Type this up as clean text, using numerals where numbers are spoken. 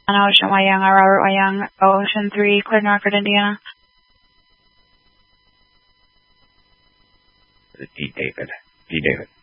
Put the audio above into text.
Ocean Wyong, Robert Wyong, Ocean 3, clear Norfolk, Indiana. D. David.